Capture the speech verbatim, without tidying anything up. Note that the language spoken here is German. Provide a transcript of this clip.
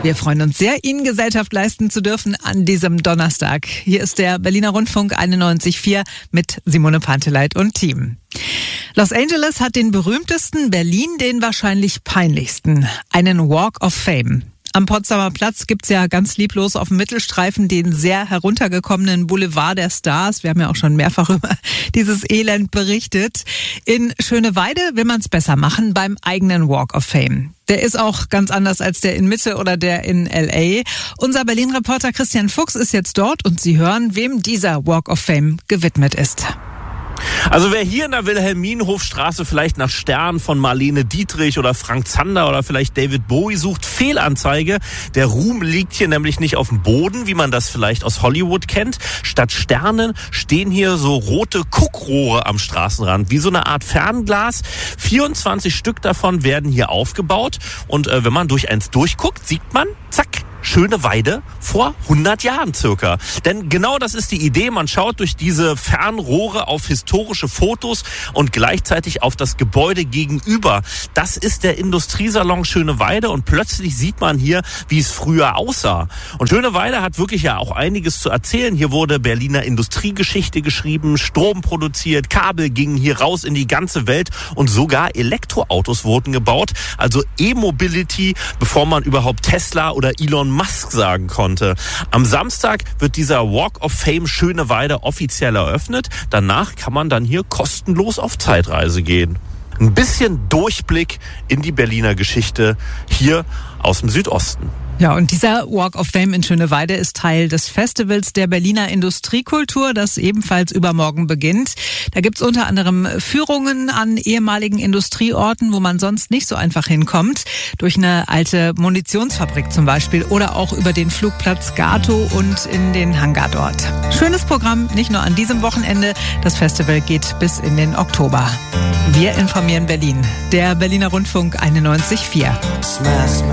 Wir freuen uns sehr, Ihnen Gesellschaft leisten zu dürfen an diesem Donnerstag. Hier ist der Berliner Rundfunk einundneunzig Komma vier mit Simone Panteleit und Team. Los Angeles hat den berühmtesten, Berlin den wahrscheinlich peinlichsten, einen Walk of Fame. Am Potsdamer Platz gibt's ja ganz lieblos auf dem Mittelstreifen den sehr heruntergekommenen Boulevard der Stars. Wir haben ja auch schon mehrfach über dieses Elend berichtet. In Schöneweide will man's besser machen beim eigenen Walk of Fame. Der ist auch ganz anders als der in Mitte oder der in L A. Unser Berlin-Reporter Christian Fuchs ist jetzt dort und Sie hören, wem dieser Walk of Fame gewidmet ist. Also wer hier in der Wilhelminenhofstraße vielleicht nach Sternen von Marlene Dietrich oder Frank Zander oder vielleicht David Bowie sucht, Fehlanzeige. Der Ruhm liegt hier nämlich nicht auf dem Boden, wie man das vielleicht aus Hollywood kennt. Statt Sternen stehen hier so rote Guckrohre am Straßenrand, wie so eine Art Fernglas. vierundzwanzig Stück davon werden hier aufgebaut und äh, wenn man durch eins durchguckt, sieht man, zack, Schöneweide vor hundert Jahren circa. Denn genau das ist die Idee. Man schaut durch diese Fernrohre auf historische Fotos und gleichzeitig auf das Gebäude gegenüber. Das ist der Industriesalon Schöneweide und plötzlich sieht man hier, wie es früher aussah. Und Schöneweide hat wirklich ja auch einiges zu erzählen. Hier wurde Berliner Industriegeschichte geschrieben, Strom produziert, Kabel gingen hier raus in die ganze Welt und sogar Elektroautos wurden gebaut. Also E-Mobility, bevor man überhaupt Tesla oder Elon Musk sagen konnte. Am Samstag wird dieser Walk of Fame Schöneweide offiziell eröffnet. Danach kann man dann hier kostenlos auf Zeitreise gehen. Ein bisschen Durchblick in die Berliner Geschichte hier aus dem Südosten. Ja, und dieser Walk of Fame in Schöneweide ist Teil des Festivals der Berliner Industriekultur, das ebenfalls übermorgen beginnt. Da gibt's unter anderem Führungen an ehemaligen Industrieorten, wo man sonst nicht so einfach hinkommt. Durch eine alte Munitionsfabrik zum Beispiel oder auch über den Flugplatz Gatow und in den Hangar dort. Schönes Programm, nicht nur an diesem Wochenende. Das Festival geht bis in den Oktober. Wir informieren Berlin. Der Berliner Rundfunk einundneunzig Komma vier.